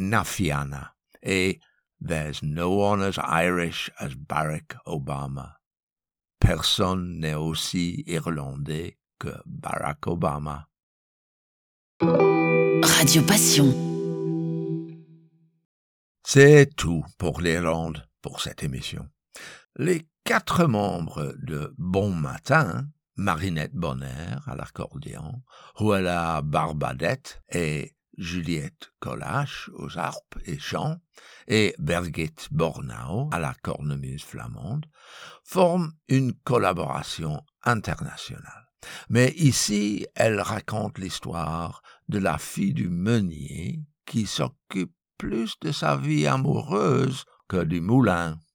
Nafiana et There's no one as Irish as Barack Obama. Personne n'est aussi irlandais que Barack Obama. Radio Passion. C'est tout pour l'Irlande pour cette émission. Les 4 membres de Bon Matin, Marinette Bonner à l'accordéon, Ruella Barbadette et Juliette Collache aux harpes et chants, et Birgit Bornau à la cornemuse flamande, forment une collaboration internationale. Mais ici, elle raconte l'histoire de la fille du meunier qui s'occupe plus de sa vie amoureuse que du moulin.